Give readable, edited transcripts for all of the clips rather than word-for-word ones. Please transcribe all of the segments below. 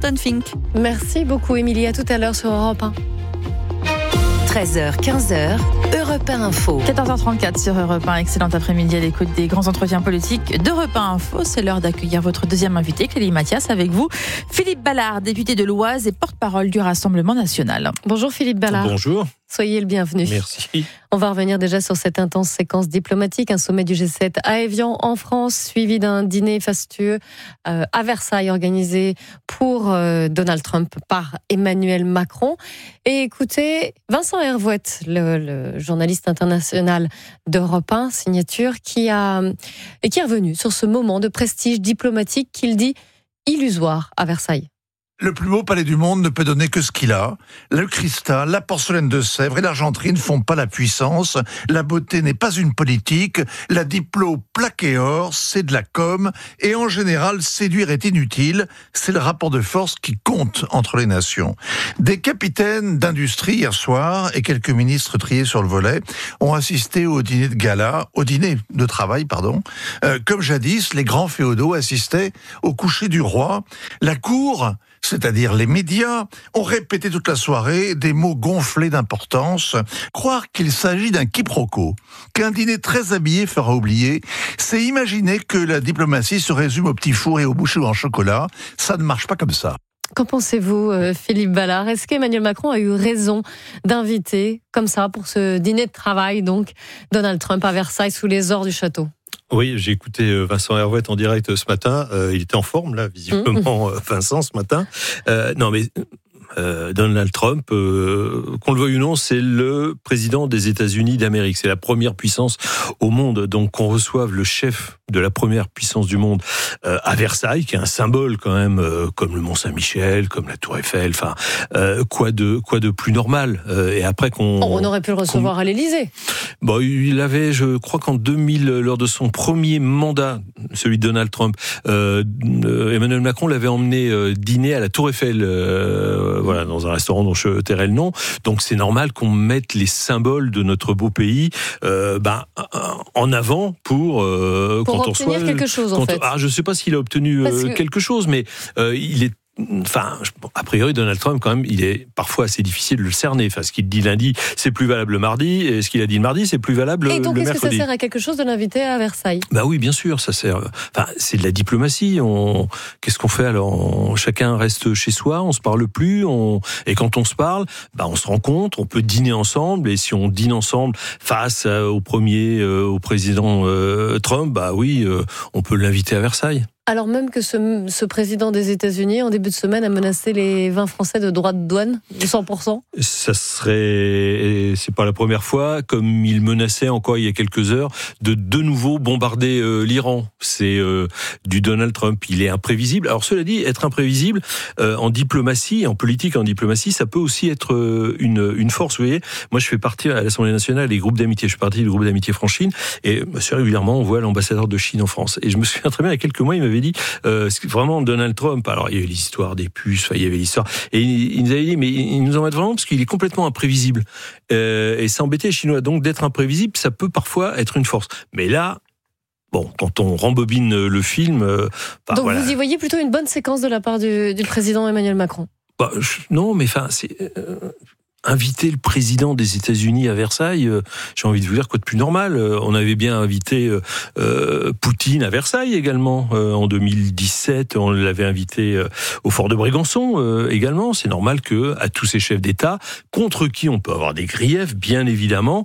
Anton Fink. Merci beaucoup Émilie, à tout à l'heure sur Europe 1. 13h, 15h, Europe 1 Info. 14h34 sur Europe 1. Excellent après-midi à l'écoute des grands entretiens politiques d'Europe 1 Info. C'est l'heure d'accueillir votre deuxième invité, Clélie Mathias, avec vous. Philippe Ballard, député de l'Oise et porte-parole du Rassemblement national. Bonjour Philippe Ballard. Bonjour. Soyez le bienvenu. Merci. On va revenir déjà sur cette intense séquence diplomatique, un sommet du G7 à Évian en France, suivi d'un dîner fastueux à Versailles organisé pour Donald Trump par Emmanuel Macron. Et écoutez, Vincent Hervouet, le journaliste international d'Europe 1, signature, qui est revenu sur ce moment de prestige diplomatique qu'il dit illusoire à Versailles. Le plus beau palais du monde ne peut donner que ce qu'il a. Le cristal, la porcelaine de Sèvres et l'argenterie ne font pas la puissance. La beauté n'est pas une politique. La diplo plaqué or, c'est de la com. Et en général, séduire est inutile. C'est le rapport de force qui compte entre les nations. Des capitaines d'industrie hier soir et quelques ministres triés sur le volet ont assisté au dîner de travail, comme jadis, les grands féodaux assistaient au coucher du roi. La cour, c'est-à-dire les médias, ont répété toute la soirée des mots gonflés d'importance. Croire qu'il s'agit d'un quiproquo, qu'un dîner très habillé fera oublier, c'est imaginer que la diplomatie se résume au petit four et au bouchon en chocolat. Ça ne marche pas comme ça. Qu'en pensez-vous, Philippe Ballard ? Est-ce qu'Emmanuel Macron a eu raison d'inviter, comme ça, pour ce dîner de travail, donc, Donald Trump à Versailles, sous les ors du château ? Oui, j'ai écouté Vincent Hervouet en direct ce matin. Il était en forme, là, visiblement, Vincent, ce matin. Donald Trump, qu'on le veuille ou non, c'est le président des États-Unis d'Amérique. C'est la première puissance au monde. Donc, qu'on reçoive le chef de la première puissance du monde à Versailles, qui est un symbole quand même, comme le Mont Saint-Michel, comme la Tour Eiffel. Enfin, quoi de plus normal. Et après on aurait pu le recevoir à l'Élysée. Bon, il avait, je crois qu'en 2000, lors de son premier mandat, celui de Donald Trump, Emmanuel Macron l'avait emmené dîner à la Tour Eiffel. Voilà, dans un restaurant dont je tairai le nom. Donc c'est normal qu'on mette les symboles de notre beau pays en avant pour quand on obtenir quelque chose, en fait. Je ne sais pas s'il a obtenu quelque chose, mais il est... a priori, Donald Trump, quand même, il est parfois assez difficile de le cerner. Enfin, ce qu'il dit lundi, c'est plus valable le mardi, et ce qu'il a dit le mardi, c'est plus valable le mercredi. Et donc, est-ce que ça sert à quelque chose de l'inviter à Versailles ? Bah oui, bien sûr, ça sert. Enfin, c'est de la diplomatie. Qu'est-ce qu'on fait alors ? Chacun reste chez soi, on se parle plus, et quand on se parle, on se rencontre, on peut dîner ensemble, et si on dîne ensemble face au président Trump, on peut l'inviter à Versailles. Alors même que ce président des États-Unis, en début de semaine, a menacé les vins français de droits de douane de 100%. C'est pas la première fois, comme il menaçait encore il y a quelques heures, de nouveau bombarder l'Iran. C'est du Donald Trump. Il est imprévisible. Alors cela dit, être imprévisible en diplomatie, en politique, en diplomatie, ça peut aussi être une force. Vous voyez, moi je fais partie à l'Assemblée nationale des groupes d'amitié. Je fais partie du groupe d'amitié France-Chine, et assez régulièrement on voit l'ambassadeur de Chine en France. Et je me souviens très bien, il y a quelques mois, il m'avait dit vraiment Donald Trump, alors il y avait l'histoire des puces, il y avait l'histoire, et il nous avait dit, mais il nous embête vraiment parce qu'il est complètement imprévisible, et ça embêtait les Chinois. Donc d'être imprévisible, ça peut parfois être une force, mais là, quand on rembobine le film... Donc voilà. Vous y voyez plutôt une bonne séquence de la part du président Emmanuel Macron ? Non, mais c'est... Inviter le président des États-Unis à Versailles, j'ai envie de vous dire, quoi de plus normal. On avait bien invité Poutine à Versailles également. En 2017, on l'avait invité au fort de Brégançon également. C'est normal que à tous ces chefs d'État, contre qui on peut avoir des griefs, bien évidemment,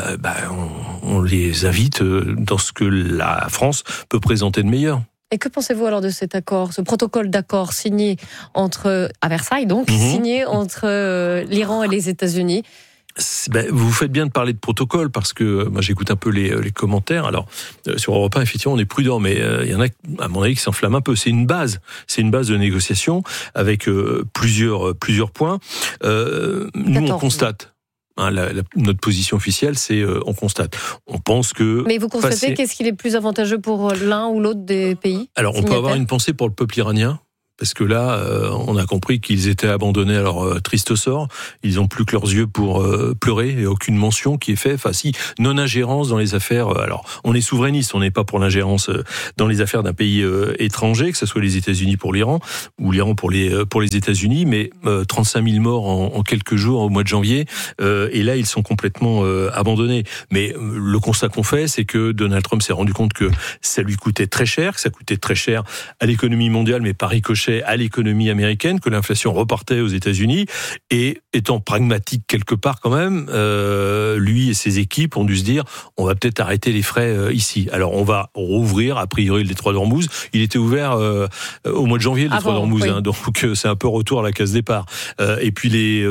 on les invite dans ce que la France peut présenter de meilleur. Et que pensez-vous alors de cet accord, ce protocole d'accord signé à Versailles, signé entre l'Iran et les États-Unis ? Vous faites bien de parler de protocole, parce que moi j'écoute un peu les commentaires. Alors sur Europe 1, effectivement, on est prudent, mais il y en a, à mon avis, qui s'enflamment un peu. C'est une base de négociation avec plusieurs points. Nous, on constate. Notre position officielle, c'est on constate. On pense que... Mais vous constatez qu'est-ce qu'il est plus avantageux pour l'un ou l'autre des pays ? Alors, on peut avoir une pensée pour le peuple iranien, parce que là, on a compris qu'ils étaient abandonnés à leur triste sort. Ils n'ont plus que leurs yeux pour pleurer, et aucune mention qui est faite. Enfin, si, non-ingérence dans les affaires. Alors, on est souverainiste, on n'est pas pour l'ingérence dans les affaires d'un pays étranger, que ce soit les États-Unis pour l'Iran, ou l'Iran pour les États-Unis, mais 35 000 morts en quelques jours au mois de janvier, et là, ils sont complètement abandonnés. Mais le constat qu'on fait, c'est que Donald Trump s'est rendu compte que ça lui coûtait très cher, que ça coûtait très cher à l'économie mondiale, mais par ricochet à l'économie américaine, que l'inflation repartait aux États-Unis, et étant pragmatique quelque part quand même, lui et ses équipes ont dû se dire, on va peut-être arrêter les frais ici. Alors on va rouvrir a priori le détroit d'Ormuz. Il était ouvert au mois de janvier, le détroit d'Ormuz, oui. Donc c'est un peu retour à la case départ. Et puis les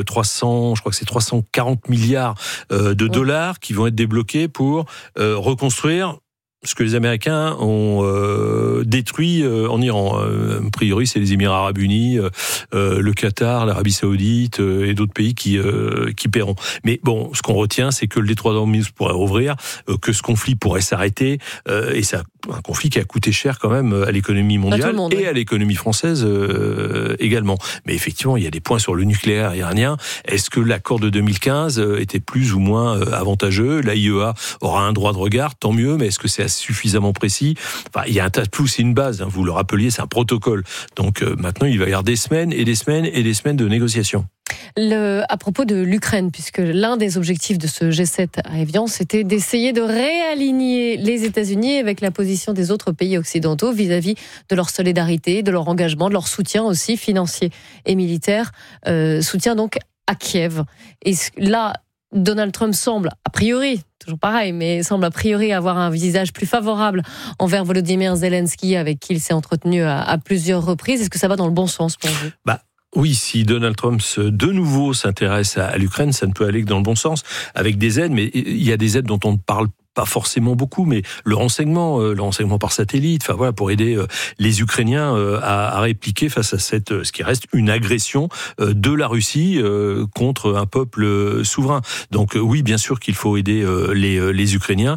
340 milliards de dollars qui vont être débloqués pour reconstruire ce que les Américains ont détruit en Iran. A priori, c'est les Émirats Arabes Unis, le Qatar, l'Arabie Saoudite et d'autres pays qui paieront. Mais bon, ce qu'on retient, c'est que le détroit d'Ormuz pourrait rouvrir, que ce conflit pourrait s'arrêter, et c'est un conflit qui a coûté cher quand même à l'économie mondiale et à l'économie française également. Mais effectivement, il y a des points sur le nucléaire iranien. Est-ce que l'accord de 2015 était plus ou moins avantageux ? L'AIEA aura un droit de regard, tant mieux, mais est-ce que c'est suffisamment précis? Enfin, il y a un tas de flou, c'est une base, vous le rappeliez, c'est un protocole. Donc maintenant, il va y avoir des semaines et des semaines et des semaines de négociations. À propos de l'Ukraine, puisque l'un des objectifs de ce G7 à Évian, c'était d'essayer de réaligner les États-Unis avec la position des autres pays occidentaux vis-à-vis de leur solidarité, de leur engagement, de leur soutien aussi financier et militaire, soutien donc à Kiev. Et là, Donald Trump semble, a priori, toujours pareil, mais semble a priori avoir un visage plus favorable envers Volodymyr Zelensky, avec qui il s'est entretenu à plusieurs reprises. Est-ce que ça va dans le bon sens pour vous ? Oui, si Donald Trump de nouveau s'intéresse à l'Ukraine, ça ne peut aller que dans le bon sens, avec des aides, mais il y a des aides dont on ne parle pas forcément beaucoup, mais le renseignement par satellite, enfin voilà, pour aider les Ukrainiens à répliquer face à ce qui reste une agression de la Russie contre un peuple souverain. Donc oui, bien sûr qu'il faut aider les Ukrainiens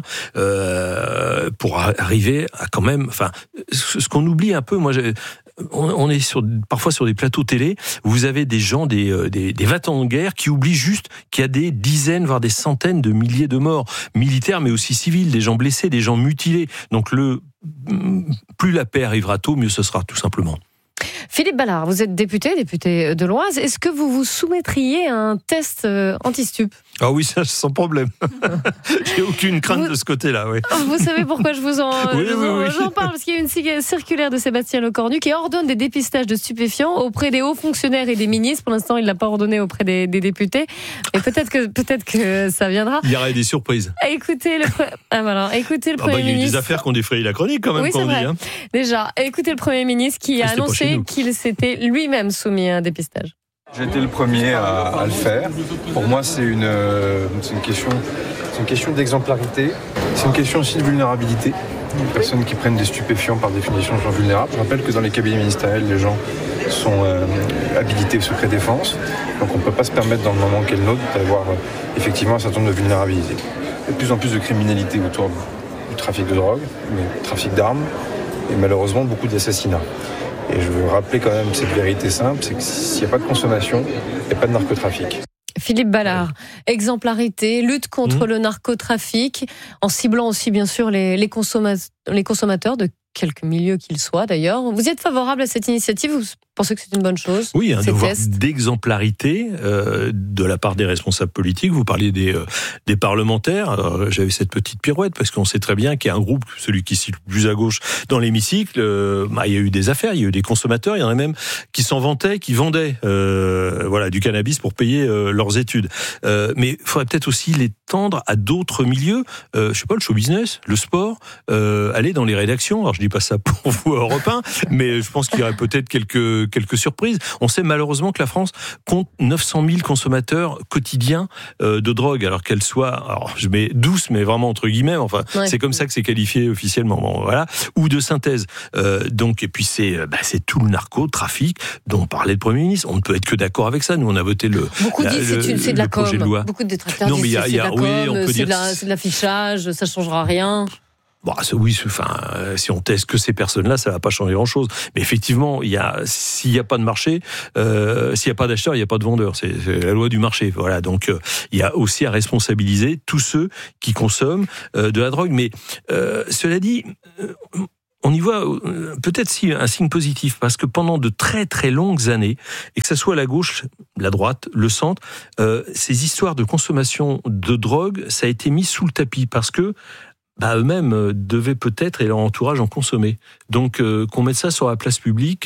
pour arriver à quand même, enfin, ce qu'on oublie un peu, on est parfois sur des plateaux télé, vous avez des gens, des va-t-en en guerre qui oublient juste qu'il y a des dizaines, voire des centaines de milliers de morts militaires, mais aussi civils, des gens blessés, des gens mutilés. Donc plus la paix arrivera tôt, mieux ce sera, tout simplement. Philippe Ballard, vous êtes député de l'Oise. Est-ce que vous vous soumettriez à un test anti-stup ? Ah oui, ça, sans problème. J'ai aucune crainte de ce côté-là. Oui. Vous savez pourquoi je vous en parle ? Parce qu'il y a une circulaire de Sébastien Lecornu qui ordonne des dépistages de stupéfiants auprès des hauts fonctionnaires et des ministres. Pour l'instant, il ne l'a pas ordonné auprès des députés. Et peut-être que ça viendra. Il y aura des surprises. Écoutez le Premier ministre. Il y a eu des affaires qui ont défrayé la chronique quand même. Oui, c'est vrai. Hein. Déjà, écoutez le Premier ministre qui a annoncé qu'il s'était lui-même soumis à un dépistage. J'ai été le premier à le faire. Pour moi, c'est une question d'exemplarité. C'est une question aussi de vulnérabilité. Les personnes qui prennent des stupéfiants, par définition, sont vulnérables. Je rappelle que dans les cabinets ministériels, les gens sont habilités au secret défense. Donc on ne peut pas se permettre, dans le moment qu'est le nôtre, d'avoir effectivement un certain nombre de vulnérabilités. Il y a de plus en plus de criminalité autour du trafic de drogue, du trafic d'armes, et malheureusement beaucoup d'assassinats. Et je veux rappeler quand même cette vérité simple, c'est que s'il n'y a pas de consommation, il n'y a pas de narcotrafic. Philippe Ballard, exemplarité, lutte contre le narcotrafic, en ciblant aussi bien sûr les consommateurs de quelque milieu qu'ils soient d'ailleurs. Vous êtes favorable à cette initiative ? Vous pensez que c'est une bonne chose ? Oui, un devoir d'exemplarité de la part des responsables politiques. Vous parliez des parlementaires. Alors, j'avais cette petite pirouette parce qu'on sait très bien qu'il y a un groupe, celui qui signe plus à gauche dans l'hémicycle. Il y a eu des affaires, il y a eu des consommateurs. Il y en a même qui s'en vantaient, qui vendaient du cannabis pour payer leurs études. Mais il faudrait peut-être aussi les tendre à d'autres milieux. Je sais pas, le show business, le sport, aller dans les rédactions. Alors je dis pas ça pour vous Europe 1, mais je pense qu'il y aurait peut-être quelques surprises. On sait malheureusement que la France compte 900 000 consommateurs quotidiens de drogue, alors qu'elle soit, alors je mets douce, mais vraiment entre guillemets, enfin c'est comme ça que c'est qualifié officiellement, ou de synthèse. Donc et puis c'est tout le narcotrafic dont parlait le Premier ministre. On ne peut être que d'accord avec ça. Nous on a voté beaucoup disent c'est de la com. De loi. Beaucoup de détracteurs disent c'est de la com, c'est de l'affichage, ça changera rien. Si on teste que ces personnes-là, ça va pas changer grand-chose. Mais effectivement, s'il n'y a pas de marché, s'il n'y a pas d'acheteur, il n'y a pas de vendeur. C'est la loi du marché. Voilà. Donc, il y a aussi à responsabiliser tous ceux qui consomment de la drogue. Mais cela dit, on y voit peut-être si un signe positif, parce que pendant de très très longues années, et que ça soit la gauche, la droite, le centre, ces histoires de consommation de drogue, ça a été mis sous le tapis, parce que eux-mêmes devaient peut-être, et leur entourage, en consommer. Donc, qu'on mette ça sur la place publique,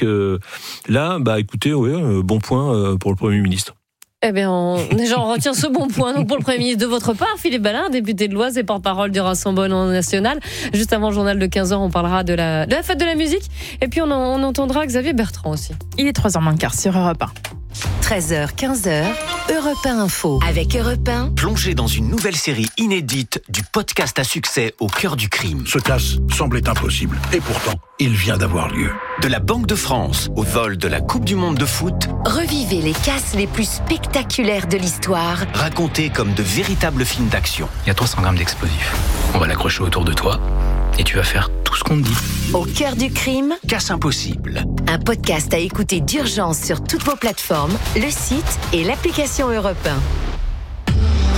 écoutez, bon point pour le Premier ministre. Eh bien, on retient ce bon point donc pour le Premier ministre de votre part, Philippe Ballard, député de l'Oise et porte-parole du Rassemblement national. Juste avant le journal de 15h, on parlera de la fête de la musique. Et puis, on entendra Xavier Bertrand aussi. Il est 3h moins le quart sur Europe 1. 13h, 15h, Europe 1 Info. Avec Europe 1. Plongez dans une nouvelle série inédite du podcast à succès au cœur du crime. Ce casse semblait impossible. Et pourtant, il vient d'avoir lieu. De la Banque de France au vol de la Coupe du Monde de foot. Revivez les casses les plus spectaculaires de l'histoire. Racontés comme de véritables films d'action. Il y a 300 grammes d'explosifs. On va l'accrocher autour de toi et tu vas faire tout ce qu'on te dit. Au cœur du crime. Casse impossible. Un podcast à écouter d'urgence sur toutes vos plateformes, le site et l'application Europe 1.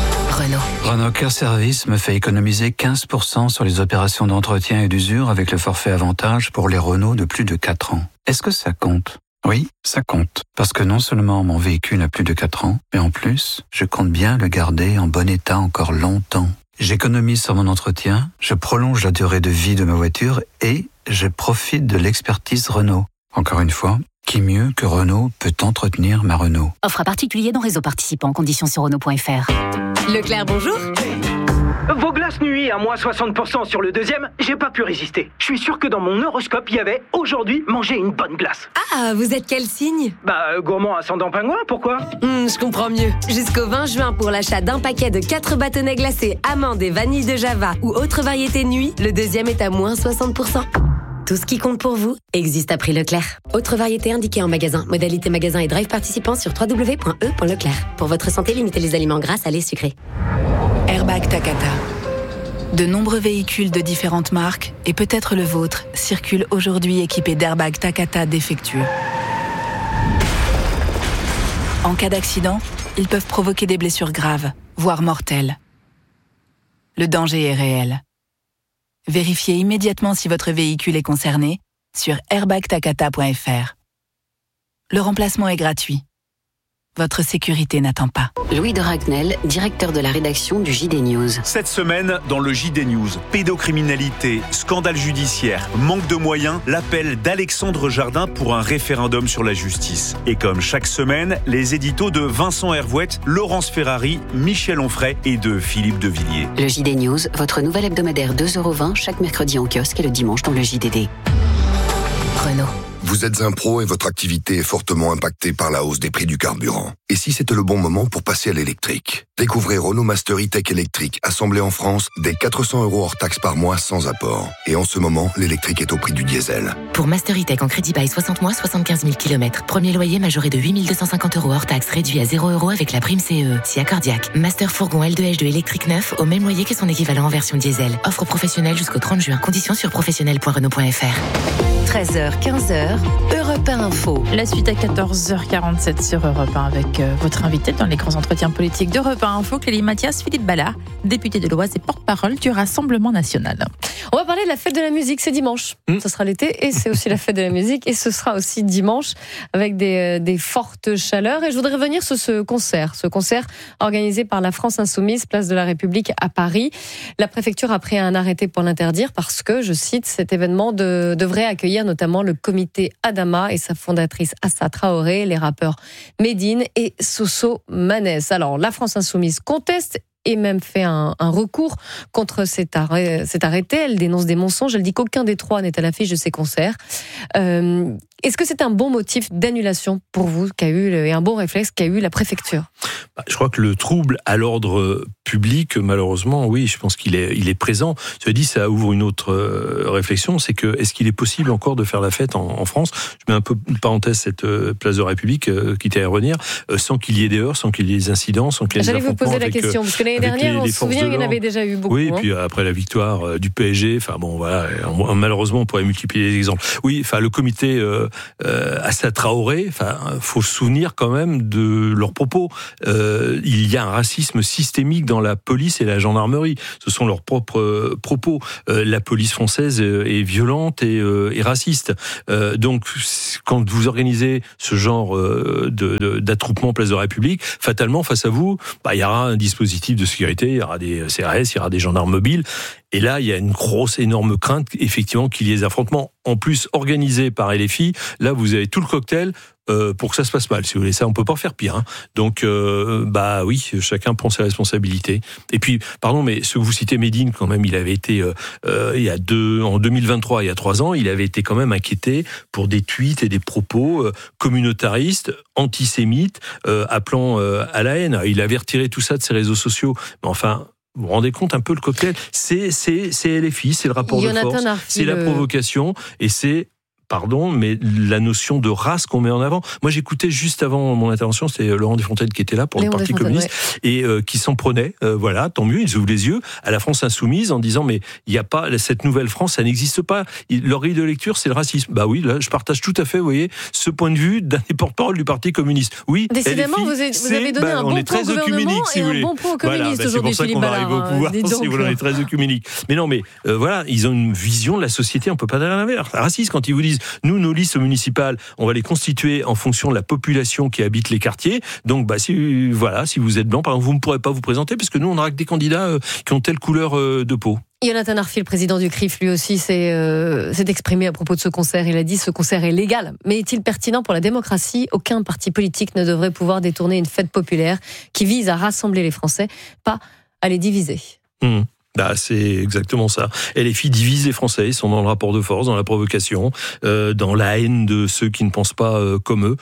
Renault Care Service me fait économiser 15% sur les opérations d'entretien et d'usure avec le forfait avantage pour les Renault de plus de 4 ans. Est-ce que ça compte ? Oui, ça compte. Parce que non seulement mon véhicule a plus de 4 ans, mais en plus, je compte bien le garder en bon état encore longtemps. J'économise sur mon entretien, je prolonge la durée de vie de ma voiture et je profite de l'expertise Renault. Encore une fois, qui mieux que Renault peut entretenir ma Renault ? Offre à particulier dans réseau participant. Conditions sur Renault.fr. Leclerc, bonjour. Vos glaces nuit à moins 60% sur le deuxième, j'ai pas pu résister. Je suis sûr que dans mon horoscope, il y avait aujourd'hui manger une bonne glace. Ah, vous êtes quel signe ? Gourmand ascendant pingouin, pourquoi ? Je comprends mieux. Jusqu'au 20 juin, pour l'achat d'un paquet de 4 bâtonnets glacés, amandes et vanille de Java ou autre variété nuit, le deuxième est à moins 60%. Tout ce qui compte pour vous existe à prix Leclerc. Autre variété indiquée en magasin. Modalité magasin et drive participant sur www.e.leclerc. Pour votre santé, limitez les aliments gras, salés, sucrés. Airbag Takata. De nombreux véhicules de différentes marques, et peut-être le vôtre, circulent aujourd'hui équipés d'airbags Takata défectueux. En cas d'accident, ils peuvent provoquer des blessures graves, voire mortelles. Le danger est réel. Vérifiez immédiatement si votre véhicule est concerné sur airbagtakata.fr. Le remplacement est gratuit. Votre sécurité n'attend pas. Louis de Ragnel, directeur de la rédaction du JD News. Cette semaine, dans le JD News, pédocriminalité, scandale judiciaire, manque de moyens, l'appel d'Alexandre Jardin pour un référendum sur la justice. Et comme chaque semaine, les éditos de Vincent Hervouette, Laurence Ferrari, Michel Onfray et de Philippe Devilliers. Le JD News, votre nouvel hebdomadaire 2,20 € chaque mercredi en kiosque et le dimanche dans le JDD. Renault. Vous êtes un pro et votre activité est fortement impactée par la hausse des prix du carburant. Et si c'était le bon moment pour passer à l'électrique ? Découvrez Renault Master E-Tech électrique, assemblé en France, dès 400 € hors taxe par mois sans apport. Et en ce moment, l'électrique est au prix du diesel. Pour Master E-Tech en crédit bail 60 mois, 75 000 km. Premier loyer majoré de 8 250 € hors taxe, réduit à 0 € avec la prime CE. Si accordiaque. Master Fourgon L2H2 électrique neuf, au même loyer que son équivalent en version diesel. Offre professionnelle jusqu'au 30 juin. Conditions sur professionnel.renault.fr. 13h, 15h, Europe 1 Info. La suite à 14h47 sur Europe 1 avec votre invité dans les grands entretiens politiques d'Europe 1 Info, Clélie Mathias, Philippe Ballard, député de l'Oise et porte-parole du Rassemblement national. On va parler de la fête de la musique, c'est dimanche. Ce sera l'été et c'est aussi la fête de la musique et ce sera aussi dimanche avec des fortes chaleurs. Et je voudrais revenir sur ce concert organisé par la France Insoumise, place de la République à Paris. La préfecture a pris un arrêté pour l'interdire parce que, je cite, cet événement devrait accueillir notamment le comité Adama et sa fondatrice Assa Traoré, les rappeurs Medine et Soso Manès. Alors, la France Insoumise conteste et même fait un recours contre cet arrêté. Elle dénonce des mensonges. Elle dit qu'aucun des trois n'est à l'affiche de ces concerts. Est-ce que c'est un bon motif d'annulation pour vous et un bon réflexe qu'a eu la préfecture ? Je crois que le trouble à l'ordre public, malheureusement, oui, je pense qu'il est présent. Cela dit, ça ouvre une autre réflexion, c'est que est-ce qu'il est possible encore de faire la fête en France ? Je mets un peu une parenthèse cette place de la République, quitte à y revenir, sans qu'il y ait des heurts, sans qu'il y ait des incidents, sans qu'il y ait des affrontements. J'allais vous poser la question, parce que l'année dernière, on se souvient qu'il y en avait déjà eu beaucoup. Oui, et puis après la victoire du PSG, enfin bon, voilà, malheureusement, on pourrait multiplier les exemples. Oui, enfin le comité Assa Traoré, enfin, faut se souvenir quand même de leurs propos. Il y a un racisme systémique dans la police et la gendarmerie. Ce sont leurs propres propos. La police française est violente et raciste. Donc, quand vous organisez ce genre d'attroupement place de la République, fatalement, face à vous, il y aura un dispositif de sécurité, il y aura des CRS, il y aura des gendarmes mobiles. Et là, il y a une grosse, énorme crainte, effectivement, qu'il y ait des affrontements, en plus organisés par LFI. Là, vous avez tout le cocktail pour que ça se passe mal. Si vous voulez, ça, on peut pas faire pire. Hein. Donc, oui, chacun prend ses responsabilités. Et puis, pardon, mais ce que vous citez, Médine, quand même, il avait été en 2023, il y a 3 ans, il avait été quand même inquiété pour des tweets et des propos communautaristes, antisémites, appelant à la haine. Il avait retiré tout ça de ses réseaux sociaux. Mais enfin. Vous vous rendez compte un peu le cocktail ? C'est LFI, c'est le rapport de force, c'est la provocation et c'est, pardon, mais la notion de race qu'on met en avant. Moi, j'écoutais juste avant mon intervention, c'était Laurent Desfontaines qui était là pour le Parti communiste et qui s'en prenait, voilà, tant mieux, ils ouvrent les yeux à la France insoumise en disant mais il n'y a pas cette nouvelle France, ça n'existe pas. Leur grille de lecture, c'est le racisme. Bah oui, là, je partage tout à fait, vous voyez, ce point de vue d'un des porte-parole du Parti communiste. Oui, décidément, LFI, vous avez donné un bon point au gouvernement et un bon point au communiste aujourd'hui, Philippe Ballard. C'est pour ça qu'on va arriver au pouvoir, si vous voulez, très œcuménique. Mais non, mais voilà, ils ont une vision de la société, on peut pas dire l'inverse. Raciste quand ils vous disent, nous, nos listes municipales, on va les constituer en fonction de la population qui habite les quartiers. Donc, si vous êtes blanc, par exemple, vous ne pourrez pas vous présenter parce que nous, on n'aura que des candidats qui ont telle couleur de peau. Jonathan Arfi, le président du CRIF, lui aussi s'est exprimé à propos de ce concert. Il a dit ce concert est légal. Mais est-il pertinent pour la démocratie ? Aucun parti politique ne devrait pouvoir détourner une fête populaire qui vise à rassembler les Français, pas à les diviser. C'est exactement ça. Et les filles divisent les Français, ils sont dans le rapport de force, dans la provocation, dans la haine de ceux qui ne pensent pas comme eux,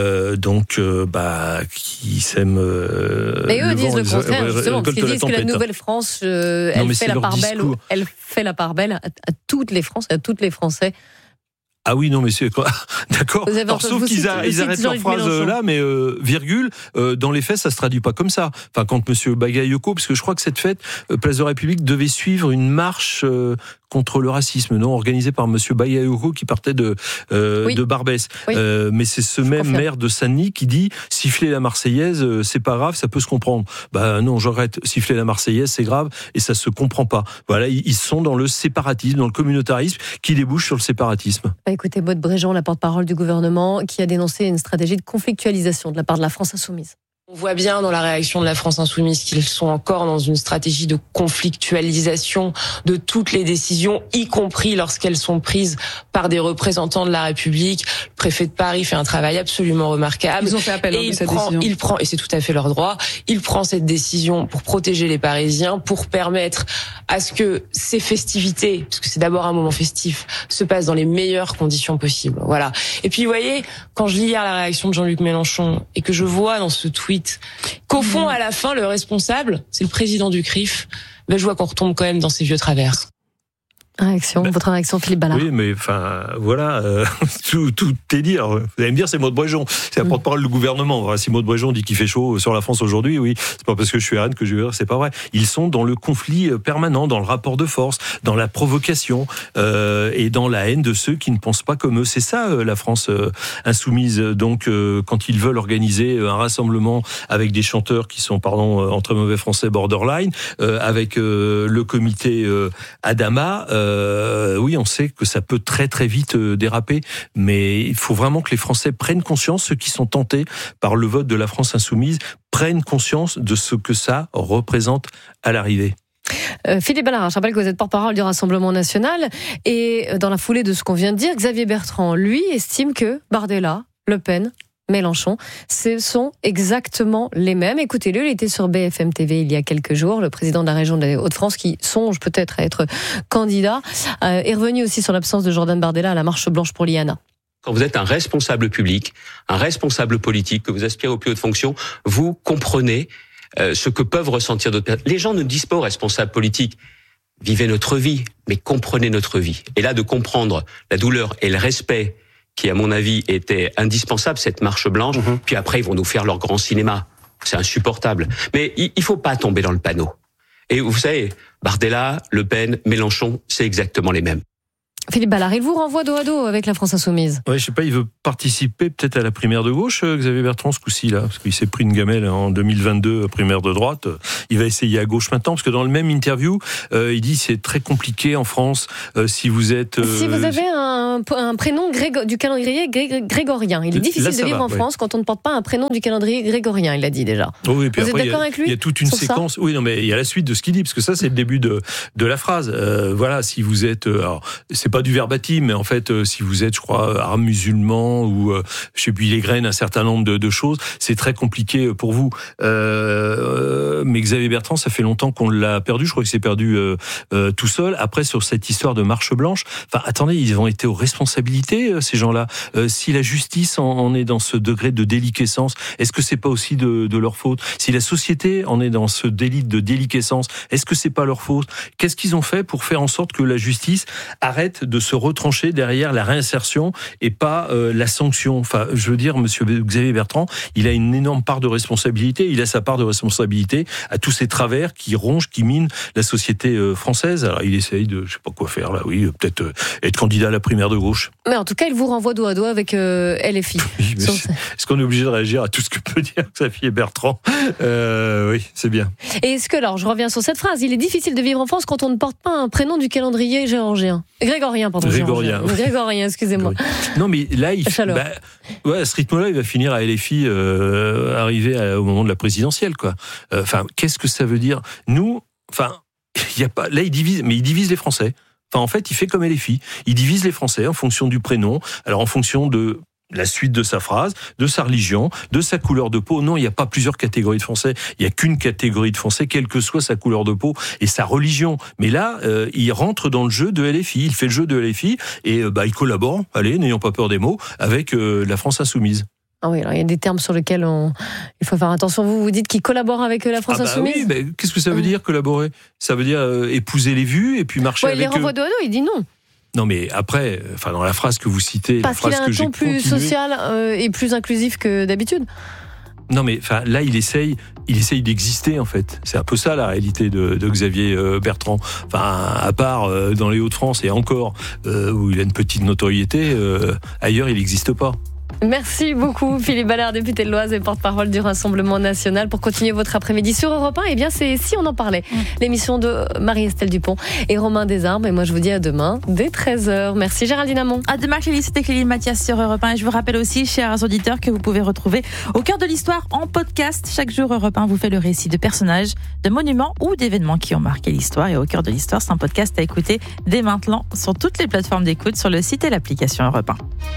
qui s'aiment. Mais eux disent le contraire, justement, parce qu'ils disent que la nouvelle France, elle fait la part belle à toutes les Françaises, à toutes les Français. Ah oui, non, mais c'est quoi ? D'accord. Alors, sauf qu'ils arrêtent leur phrase là, mais virgule, dans les faits, ça se traduit pas comme ça. Enfin, quand Monsieur Bagayoko, parce que je crois que cette fête, Place de la République, devait suivre une marche contre le racisme, non, organisée par Monsieur Bagayoko qui partait de Barbès. Oui. Mais c'est ce même maire de Saint-Denis qui dit siffler la Marseillaise, c'est pas grave, ça peut se comprendre. Non, j'arrête. Siffler la Marseillaise, c'est grave et ça se comprend pas. Voilà, ils sont dans le séparatisme, dans le communautarisme qui débouche sur le séparatisme. Écoutez, Maud Bréjean, la porte-parole du gouvernement, qui a dénoncé une stratégie de conflictualisation de la part de la France insoumise. On voit bien dans la réaction de la France insoumise qu'ils sont encore dans une stratégie de conflictualisation de toutes les décisions, y compris lorsqu'elles sont prises par des représentants de la République. Le préfet de Paris fait un travail absolument remarquable. Ils ont fait appel et de cette décision. Il prend, et c'est tout à fait leur droit, il prend cette décision pour protéger les Parisiens, pour permettre à ce que ces festivités, parce que c'est d'abord un moment festif, se passent dans les meilleures conditions possibles. Voilà. Et puis, vous voyez, quand je lis hier la réaction de Jean-Luc Mélenchon et que je vois dans ce tweet qu'au fond, à la fin, le responsable, c'est le président du CRIF, je vois qu'on retombe quand même dans ces vieux travers. Votre réaction, Philippe Ballard. Oui, mais enfin, voilà, tout est dire. Vous allez me dire, c'est Maud Bréjean, c'est la porte-parole du gouvernement. Enfin, si Maud Bréjean dit qu'il fait chaud sur la France aujourd'hui, oui, c'est pas parce que je suis RN que je vais dire, c'est pas vrai. Ils sont dans le conflit permanent, dans le rapport de force, dans la provocation et dans la haine de ceux qui ne pensent pas comme eux. C'est ça, la France insoumise. Donc, quand ils veulent organiser un rassemblement avec des chanteurs qui sont, en très mauvais français, borderline, avec le comité Adama, oui, on sait que ça peut très très vite déraper, mais il faut vraiment que les Français prennent conscience, ceux qui sont tentés par le vote de la France insoumise, prennent conscience de ce que ça représente à l'arrivée. Philippe Ballard, je rappelle que vous êtes porte-parole du Rassemblement national et dans la foulée de ce qu'on vient de dire, Xavier Bertrand, lui, estime que Bardella, Le Pen, Mélenchon, ce sont exactement les mêmes. Écoutez-le, il était sur BFM TV il y a quelques jours, le président de la région des Hauts-de-France qui songe peut-être à être candidat, est revenu aussi sur l'absence de Jordan Bardella à la marche blanche pour l'IANA. Quand vous êtes un responsable public, un responsable politique, que vous aspirez aux plus hautes fonctions, vous comprenez ce que peuvent ressentir d'autres personnes. Les gens ne disent pas aux responsables politiques « vivez notre vie », mais comprenez notre vie. Et là, de comprendre la douleur et le respect qui, à mon avis, était indispensable, cette marche blanche, puis après, ils vont nous faire leur grand cinéma. C'est insupportable. Mais il faut pas tomber dans le panneau. Et vous savez, Bardella, Le Pen, Mélenchon, c'est exactement les mêmes. Philippe Ballard, il vous renvoie dos à dos avec la France Insoumise. Ouais, je sais pas, il veut participer peut-être à la primaire de gauche, Xavier Bertrand, ce coup-ci, là, parce qu'il s'est pris une gamelle en 2022, primaire de droite. Il va essayer à gauche maintenant, parce que dans le même interview, il dit c'est très compliqué en France si vous êtes... Si vous avez un prénom du calendrier grégorien, il est difficile de vivre en France quand on ne porte pas un prénom du calendrier grégorien, il l'a dit déjà. Oui, et puis vous après, êtes d'accord avec lui? Il y a toute une séquence. Oui, non, mais il y a la suite de ce qu'il dit, parce que ça, c'est le début de la phrase. Voilà, si vous êtes... alors, c'est pas du verbatim, mais en fait, si vous êtes, je crois, arabe musulman ou, je sais plus, les graines, un certain nombre de choses, c'est très compliqué pour vous. Mais Xavier Bertrand, ça fait longtemps qu'on l'a perdu. Je crois qu'il s'est perdu tout seul. Après, sur cette histoire de marche blanche, enfin, attendez, ils ont été aux responsabilités, ces gens-là. Si la justice en est dans ce degré de déliquescence, est-ce que c'est pas aussi de leur faute? Si la société en est dans ce délit de déliquescence, est-ce que c'est pas leur faute? Qu'est-ce qu'ils ont fait pour faire en sorte que la justice arrête de se retrancher derrière la réinsertion et pas la sanction? Enfin, je veux dire, monsieur Xavier Bertrand, il a une énorme part de responsabilité. Il a sa part de responsabilité à tous ces travers qui rongent, qui minent la société française. Alors, il essaye de, je sais pas quoi faire là. Oui, peut-être être candidat à la primaire de gauche. Mais en tout cas, il vous renvoie dos à dos avec LFI. Oui, est-ce qu'on est obligé de réagir à tout ce que peut dire Xavier Bertrand? Oui, c'est bien. Et est-ce que, alors, je reviens sur cette phrase, il est difficile de vivre en France quand on ne porte pas un prénom du calendrier grégorien, pardon. Grégorien, excusez-moi. Non, mais là, à ce rythme-là, il va finir à LFI, arriver au moment de la présidentielle, quoi. Enfin, qu'est-ce que ça veut dire? Nous, enfin, il y a pas. Là, il divise les Français. Enfin, en fait, il fait comme LFI. Il divise les Français en fonction du prénom. Alors, en fonction de la suite de sa phrase, de sa religion, de sa couleur de peau. Non, il n'y a pas plusieurs catégories de Français. Il n'y a qu'une catégorie de Français, quelle que soit sa couleur de peau et sa religion. Mais là, il rentre dans le jeu de LFI. Il fait le jeu de LFI et il collabore, allez, n'ayons pas peur des mots, avec la France Insoumise. Ah oui, alors il y a des termes sur lesquels il faut faire attention. Vous dites qu'il collabore avec la France Insoumise? Oui, mais qu'est-ce que ça veut dire, collaborer? Ça veut dire épouser les vues et puis marcher avec eux. Il les renvoie dos à dos, il dit non. Non, mais après, enfin, dans la phrase que vous citez, parce qu'il a un ton plus social et plus inclusif que d'habitude. Non, mais enfin, là, il essaye d'exister, en fait. C'est un peu ça, la réalité de Xavier Bertrand. Enfin, à part dans les Hauts-de-France et encore, où il a une petite notoriété, ailleurs, il n'existe pas. Merci beaucoup Philippe Ballard, député de l'Oise et porte-parole du Rassemblement National. Pour continuer votre après-midi sur Europe 1, eh bien c'est Si on en parlait, l'émission de Marie-Estelle Dupont et Romain Desarmes. Et moi je vous dis à demain dès 13h. Merci Géraldine Amont. À demain Clélie, c'était Clélie Mathias sur Europe 1. Et je vous rappelle aussi, chers auditeurs, que vous pouvez retrouver Au cœur de l'histoire en podcast. Chaque jour Europe 1 vous fait le récit de personnages, de monuments ou d'événements qui ont marqué l'histoire. Et Au cœur de l'histoire, c'est un podcast à écouter dès maintenant sur toutes les plateformes d'écoute, sur le site et l'application Europe 1.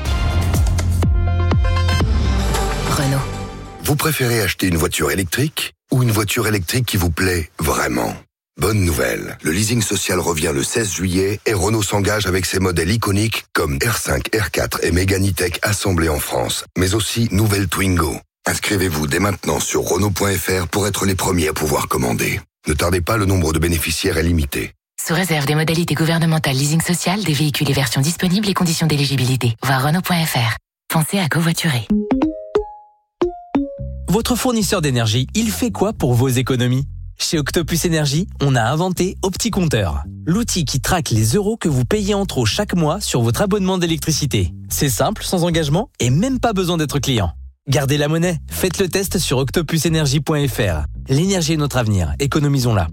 Renault. Vous préférez acheter une voiture électrique ou une voiture électrique qui vous plaît vraiment? Bonne nouvelle, le leasing social revient le 16 juillet et Renault s'engage avec ses modèles iconiques comme R5, R4 et Mégane E-Tech assemblés en France, mais aussi nouvelle Twingo. Inscrivez-vous dès maintenant sur Renault.fr pour être les premiers à pouvoir commander. Ne tardez pas, le nombre de bénéficiaires est limité. Sous réserve des modalités gouvernementales leasing social, des véhicules et versions disponibles et conditions d'éligibilité. Voir Renault.fr. Pensez à covoiturer. Votre fournisseur d'énergie, il fait quoi pour vos économies? Chez Octopus Énergie, on a inventé OptiCompteur, l'outil qui traque les euros que vous payez en trop chaque mois sur votre abonnement d'électricité. C'est simple, sans engagement et même pas besoin d'être client. Gardez la monnaie, faites le test sur octopusenergie.fr. L'énergie est notre avenir, économisons-la.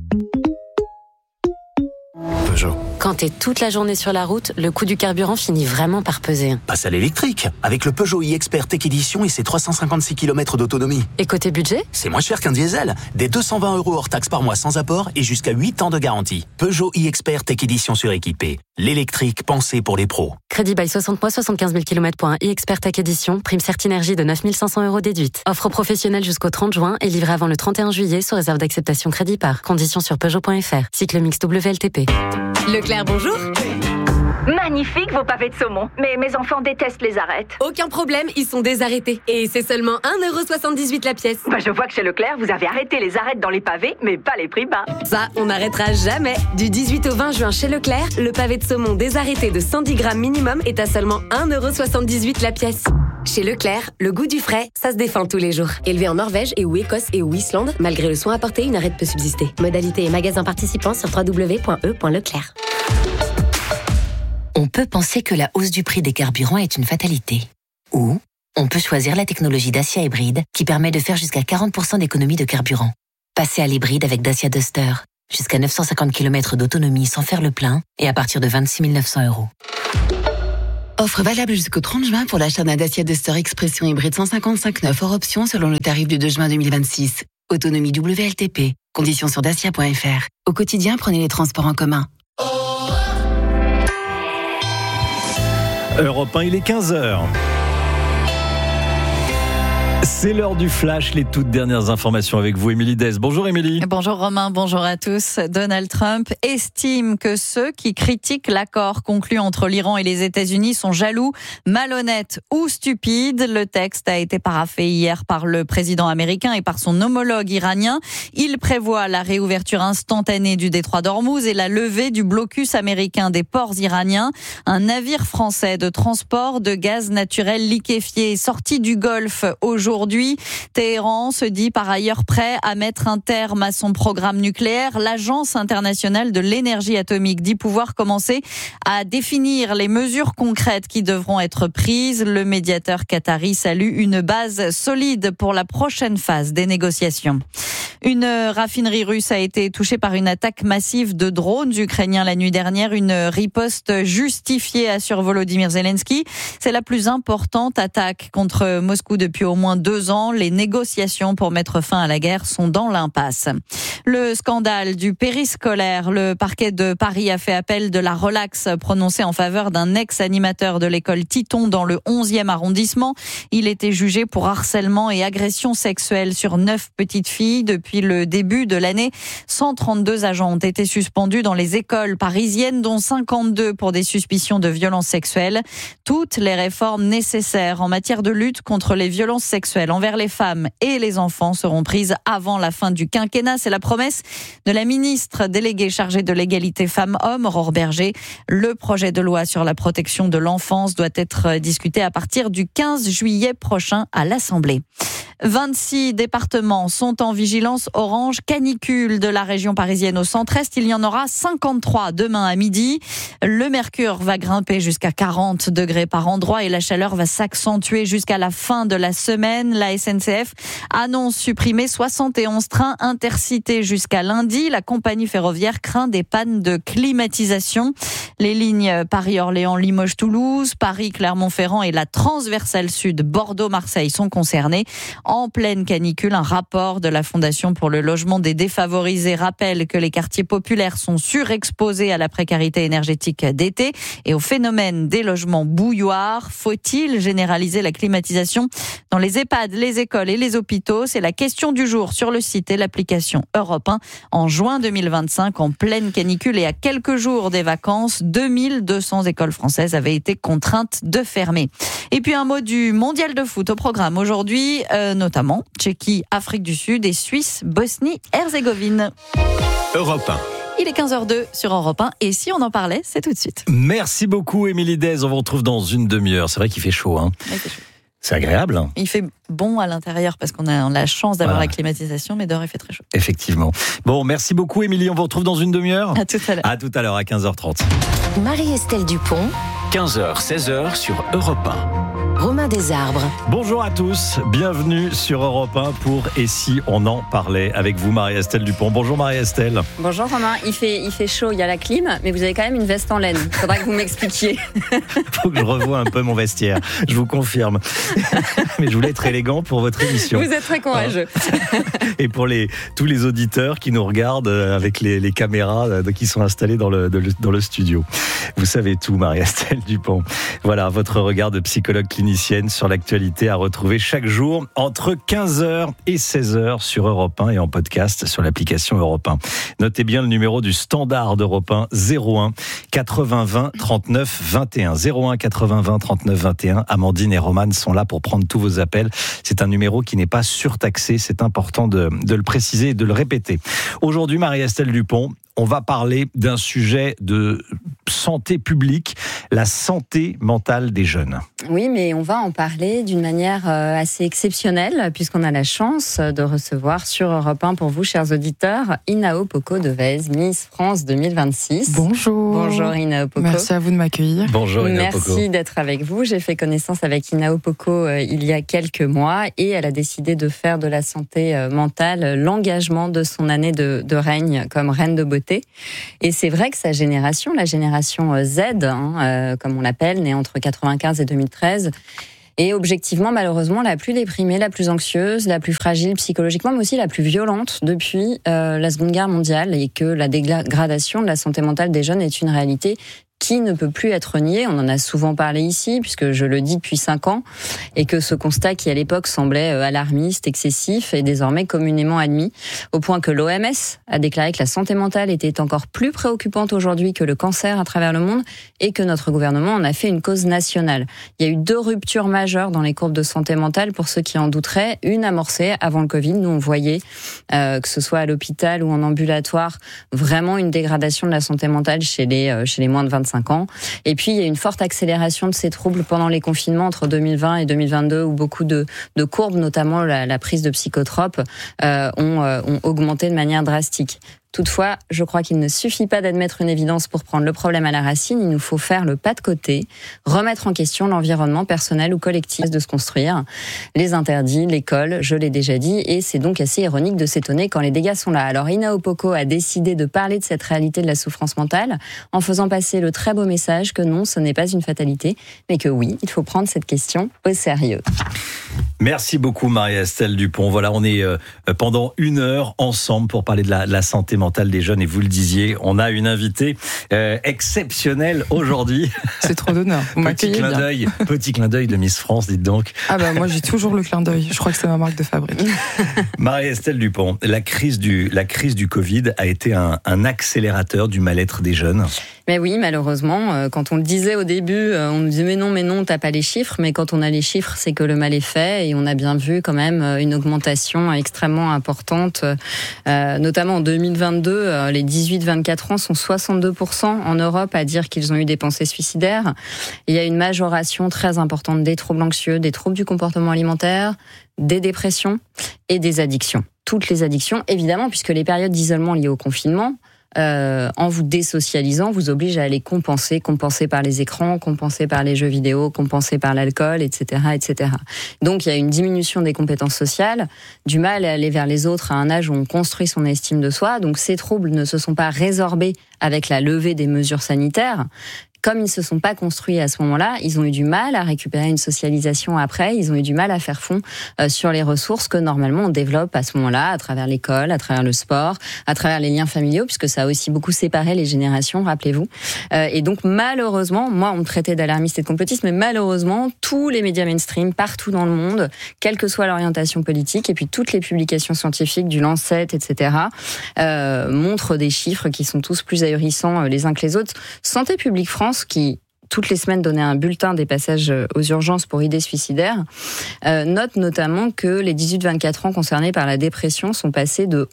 Peugeot. Quand t'es toute la journée sur la route, le coût du carburant finit vraiment par peser. Passe à l'électrique, avec le Peugeot e-Expert Tech Edition et ses 356 km d'autonomie. Et côté budget ? C'est moins cher qu'un diesel. Des 220 € hors taxe par mois sans apport et jusqu'à 8 ans de garantie. Peugeot e-Expert Tech Edition suréquipé. L'électrique pensé pour les pros. Crédit bail 60 mois, 75 000 km pour un e-Expert Tech Edition. Prime Certinergie de 9 500 € déduite. Offre professionnelle jusqu'au 30 juin et livrée avant le 31 juillet sous réserve d'acceptation crédit par. Conditions sur Peugeot.fr. Cycle mix WLTP. Leclerc, bonjour. Magnifique vos pavés de saumon. Mais mes enfants détestent les arêtes. Aucun problème, ils sont désarrêtés. Et c'est seulement 1,78€ la pièce. Je vois que chez Leclerc, vous avez arrêté les arêtes dans les pavés, mais pas les prix bas. Ça, on n'arrêtera jamais. Du 18 au 20 juin chez Leclerc, le pavé de saumon désarrêté de 110 grammes minimum est à seulement 1,78€ la pièce. Chez Leclerc, le goût du frais, ça se défend tous les jours. Élevé en Norvège et ou Écosse et ou Islande, malgré le soin apporté, une arête peut subsister. Modalité et magasins participants sur www.e.leclerc. On peut penser que la hausse du prix des carburants est une fatalité. Ou on peut choisir la technologie Dacia Hybride qui permet de faire jusqu'à 40% d'économie de carburant. Passez à l'hybride avec Dacia Duster. Jusqu'à 950 km d'autonomie sans faire le plein et à partir de 26 900 €. Offre valable jusqu'au 30 juin pour l'achat d'un Dacia Duster Expression hybride 155/9 hors option selon le tarif du 2 juin 2026. Autonomie WLTP. Conditions sur dacia.fr. Au quotidien, prenez les transports en commun. Europe 1, il est 15h. C'est l'heure du flash, les toutes dernières informations avec vous, Émilie Dez. Bonjour Émilie. Bonjour Romain, bonjour à tous. Donald Trump estime que ceux qui critiquent l'accord conclu entre l'Iran et les États-Unis sont jaloux, malhonnêtes ou stupides. Le texte a été paraphé hier par le président américain et par son homologue iranien. Il prévoit la réouverture instantanée du détroit d'Ormuz et la levée du blocus américain des ports iraniens. Un navire français de transport de gaz naturel liquéfié sorti du Golfe aujourd'hui. Téhéran se dit par ailleurs prêt à mettre un terme à son programme nucléaire. L'Agence internationale de l'énergie atomique dit pouvoir commencer à définir les mesures concrètes qui devront être prises. Le médiateur qatari salue une base solide pour la prochaine phase des négociations. Une raffinerie russe a été touchée par une attaque massive de drones ukrainiens la nuit dernière. Une riposte justifiée, assure Volodymyr Zelensky. C'est la plus importante attaque contre Moscou depuis au moins 2 ans. Les négociations pour mettre fin à la guerre sont dans l'impasse. Le scandale du périscolaire. Le parquet de Paris a fait appel de la relaxe prononcée en faveur d'un ex-animateur de l'école Titon dans le 11e arrondissement. Il était jugé pour harcèlement et agression sexuelle sur 9 petites filles. Depuis le début de l'année, 132 agents ont été suspendus dans les écoles parisiennes, dont 52 pour des suspicions de violences sexuelles. Toutes les réformes nécessaires en matière de lutte contre les violences sexuelles envers les femmes et les enfants seront prises avant la fin du quinquennat. C'est la promesse de la ministre déléguée chargée de l'égalité femmes-hommes, Aurore Berger. Le projet de loi sur la protection de l'enfance doit être discuté à partir du 15 juillet prochain à l'Assemblée. 26 départements sont en vigilance orange canicule de la région parisienne au centre-est. Il y en aura 53 demain à midi. Le mercure va grimper jusqu'à 40 degrés par endroit et la chaleur va s'accentuer jusqu'à la fin de la semaine. La SNCF annonce supprimer 71 trains intercités jusqu'à lundi. La compagnie ferroviaire craint des pannes de climatisation. Les lignes Paris-Orléans, Limoges-Toulouse, Paris-Clermont-Ferrand et la transversale sud Bordeaux-Marseille sont concernées. En pleine canicule, un rapport de la Fondation pour le logement des défavorisés rappelle que les quartiers populaires sont surexposés à la précarité énergétique d'été et au phénomène des logements bouilloires. Faut-il généraliser la climatisation dans les EHPAD, les écoles et les hôpitaux? C'est la question du jour sur le site et l'application Europe 1. En juin 2025, en pleine canicule et à quelques jours des vacances, 2200 écoles françaises avaient été contraintes de fermer. Et puis un mot du mondial de foot au programme aujourd'hui, notamment Tchéquie, Afrique du Sud et Suisse, Bosnie-Herzégovine. Europe 1. Il est 15h02 sur Europe 1 et si on en parlait, c'est tout de suite. Merci beaucoup Émilie Dez, on vous retrouve dans une demi-heure. C'est vrai qu'il fait chaud, hein. Ouais, il fait chaud. C'est agréable. Hein. Il fait bon à l'intérieur parce qu'on a la chance d'avoir la climatisation, mais dehors il fait très chaud. Effectivement. Bon, merci beaucoup Émilie, on vous retrouve dans une demi-heure. À tout à l'heure. À tout à l'heure, à 15h30. Marie-Estelle Dupont. 15h, 16h sur Europe 1. Romain Desarbres. Bonjour à tous, bienvenue sur Europe 1 pour Et si on en parlait avec vous Marie-Estelle Dupont. Bonjour Marie-Estelle. Bonjour Romain, il fait chaud, il y a la clim, mais vous avez quand même une veste en laine. Il faudra que vous m'expliquiez. Faut que je revoie un peu mon vestiaire, je vous confirme. Mais je voulais être élégant pour votre émission. Vous êtes très courageux. Et pour tous les auditeurs qui nous regardent avec les caméras qui sont installées dans le studio. Vous savez tout Marie-Estelle Dupont. Voilà, votre regard de psychologue clinicienne quotidienne sur l'actualité à retrouver chaque jour entre 15h et 16h sur Europe 1 et en podcast sur l'application Europe 1. Notez bien le numéro du standard d'Europe 1, 01 80 20 39 21. 01 80 20 39 21. Amandine et Romane sont là pour prendre tous vos appels. C'est un numéro qui n'est pas surtaxé, c'est important de le préciser et de le répéter. Aujourd'hui, Marie-Estelle Dupont, on va parler d'un sujet de santé publique, la santé mentale des jeunes. Oui, mais on va en parler d'une manière assez exceptionnelle, puisqu'on a la chance de recevoir sur Europe 1 pour vous, chers auditeurs, Inao Poko Devez, Miss France 2026. Bonjour. Bonjour Inao Poko. Merci à vous de m'accueillir. Bonjour Inao Poko. Merci d'être avec vous. J'ai fait connaissance avec Inao Poko il y a quelques mois et elle a décidé de faire de la santé mentale l'engagement de son année de règne comme reine de beauté. Et c'est vrai que sa génération, la génération Z, comme on l'appelle, née entre 95 et 2013, est objectivement, malheureusement, la plus déprimée, la plus anxieuse, la plus fragile psychologiquement, mais aussi la plus violente depuis la Seconde Guerre mondiale, et que la dégradation de la santé mentale des jeunes est une réalité qui ne peut plus être nié. On en a souvent parlé ici, puisque je le dis depuis 5 ans, et que ce constat qui à l'époque semblait alarmiste, excessif, est désormais communément admis, au point que l'OMS a déclaré que la santé mentale était encore plus préoccupante aujourd'hui que le cancer à travers le monde, et que notre gouvernement en a fait une cause nationale. Il y a eu 2 ruptures majeures dans les courbes de santé mentale, pour ceux qui en douteraient. Une amorcée avant le Covid, nous on voyait, que ce soit à l'hôpital ou en ambulatoire, vraiment une dégradation de la santé mentale chez les moins de 25 ans. Et puis, il y a une forte accélération de ces troubles pendant les confinements entre 2020 et 2022, où beaucoup de courbes, notamment la prise de psychotropes, ont augmenté de manière drastique. Toutefois, je crois qu'il ne suffit pas d'admettre une évidence pour prendre le problème à la racine. Il nous faut faire le pas de côté, remettre en question l'environnement personnel ou collectif de se construire, les interdits, l'école, je l'ai déjà dit, et c'est donc assez ironique de s'étonner quand les dégâts sont là. Alors Inao Poko a décidé de parler de cette réalité de la souffrance mentale en faisant passer le très beau message que non, ce n'est pas une fatalité, mais que oui, il faut prendre cette question au sérieux. Merci beaucoup Marie-Estelle Dupont. Voilà, on est pendant 1 heure ensemble pour parler de la santé mentale des jeunes, et vous le disiez, on a une invitée exceptionnelle aujourd'hui. C'est trop d'honneur. Vous m'accueillez bien. Petit clin d'œil de Miss France, dites donc. Ah bah moi j'ai toujours le clin d'œil. Je crois que c'est ma marque de fabrique. Marie-Estelle Dupont, la crise du Covid a été un accélérateur du mal-être des jeunes. Mais oui, malheureusement, quand on le disait au début, on nous disait mais non, t'as pas les chiffres. Mais quand on a les chiffres, c'est que le mal est fait, et on a bien vu quand même une augmentation extrêmement importante, notamment en 2022. Les 18-24 ans sont 62% en Europe à dire qu'ils ont eu des pensées suicidaires. Il y a une majoration très importante des troubles anxieux, des troubles du comportement alimentaire, des dépressions et des addictions. Toutes les addictions, évidemment, puisque les périodes d'isolement liées au confinement, en vous désocialisant, vous oblige à aller compenser par les écrans, compenser par les jeux vidéo, compenser par l'alcool, etc., etc. Donc il y a une diminution des compétences sociales, du mal à aller vers les autres à un âge où on construit son estime de soi. Donc ces troubles ne se sont pas résorbés avec la levée des mesures sanitaires. Comme ils ne se sont pas construits à ce moment-là, ils ont eu du mal à récupérer une socialisation après, ils ont eu du mal à faire fond sur les ressources que normalement on développe à ce moment-là, à travers l'école, à travers le sport, à travers les liens familiaux, puisque ça a aussi beaucoup séparé les générations, rappelez-vous. Et donc malheureusement, moi on me traitait d'alarmiste et de complotiste, mais malheureusement, tous les médias mainstream, partout dans le monde, quelle que soit l'orientation politique, et puis toutes les publications scientifiques du Lancet, etc., montrent des chiffres qui sont tous plus ahurissants les uns que les autres. Santé publique France, qui toutes les semaines donnait un bulletin des passages aux urgences pour idées suicidaires, note notamment que les 18-24 ans concernés par la dépression sont passés de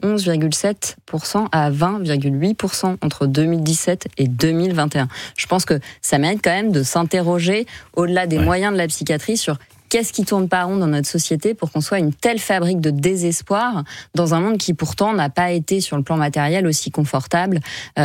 11,7% à 20,8% entre 2017 et 2021. Je pense que ça mérite quand même de s'interroger au-delà des moyens de la psychiatrie sur qu'est-ce qui tourne pas rond dans notre société pour qu'on soit une telle fabrique de désespoir dans un monde qui pourtant n'a pas été sur le plan matériel aussi confortable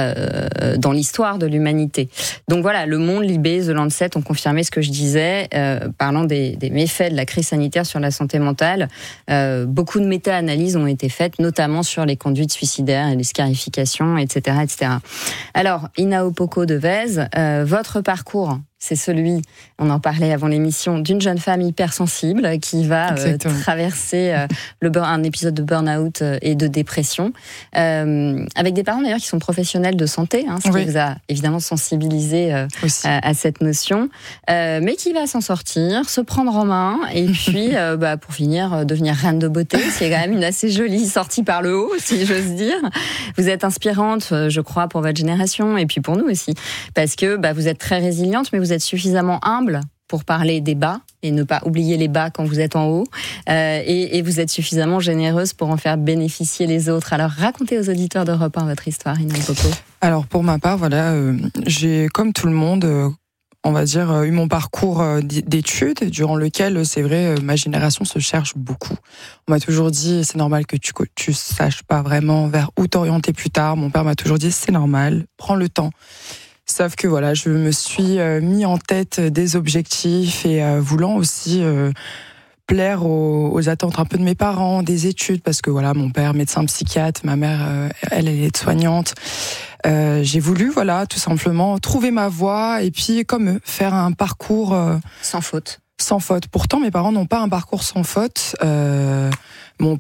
dans l'histoire de l'humanité. Donc voilà, Le Monde, Libé, The Lancet ont confirmé ce que je disais, parlant des méfaits de la crise sanitaire sur la santé mentale. Beaucoup de méta-analyses ont été faites, notamment sur les conduites suicidaires et les scarifications, etc., etc. Alors, Inao Poko Devez, votre parcours, c'est celui, on en parlait avant l'émission, d'une jeune femme hypersensible qui va traverser un épisode de burn-out et de dépression, avec des parents d'ailleurs qui sont professionnels de santé, ce qui vous a évidemment sensibilisé à cette notion, mais qui va s'en sortir, se prendre en main, et puis pour finir, devenir reine de beauté, ce qui est quand même une assez jolie sortie par le haut, si j'ose dire. Vous êtes inspirante, je crois, pour votre génération, et puis pour nous aussi, parce que vous êtes très résiliente, mais vous êtes suffisamment humble pour parler des bas et ne pas oublier les bas quand vous êtes en haut, et vous êtes suffisamment généreuse pour en faire bénéficier les autres. Alors racontez aux auditeurs d'Europe 1 votre histoire, Inam Coco. Alors pour ma part, j'ai comme tout le monde, on va dire, eu mon parcours d'études, durant lequel, c'est vrai, ma génération se cherche beaucoup. On m'a toujours dit, c'est normal que tu saches pas vraiment vers où t'orienter plus tard. Mon père m'a toujours dit, c'est normal, prends le temps. Sauf que je me suis mis en tête des objectifs et voulant aussi plaire aux attentes un peu de mes parents, des études, parce que mon père médecin psychiatre, ma mère elle est aide-soignante. J'ai voulu tout simplement trouver ma voie et puis comme eux, faire un parcours sans faute. Sans faute. Pourtant mes parents n'ont pas un parcours sans faute. Mon